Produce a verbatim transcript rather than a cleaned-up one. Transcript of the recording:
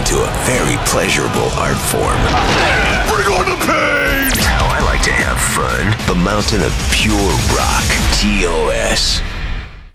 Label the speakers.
Speaker 1: into a very pleasurable art form.
Speaker 2: Bring on the pain!
Speaker 1: How I like to have fun. The mountain of pure rock. T O S.